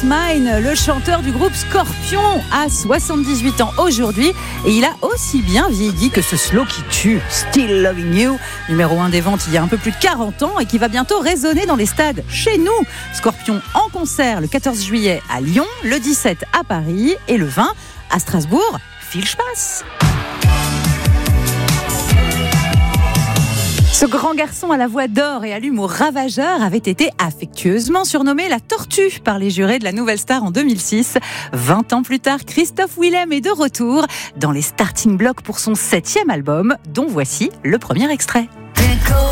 Mine, le chanteur du groupe Scorpion, a 78 ans aujourd'hui et il a aussi bien vieilli que ce slow qui tue, Still Loving You, numéro 1 des ventes il y a un peu plus de 40 ans et qui va bientôt résonner dans les stades chez nous. Scorpion en concert le 14 juillet à Lyon, le 17 à Paris et le 20 à Strasbourg. Phil Spass. Ce grand garçon à la voix d'or et à l'humour ravageur avait été affectueusement surnommé la tortue par les jurés de la Nouvelle Star en 2006. 20 ans plus tard, Christophe Willem est de retour dans les starting blocks pour son 7e album, dont voici le premier extrait.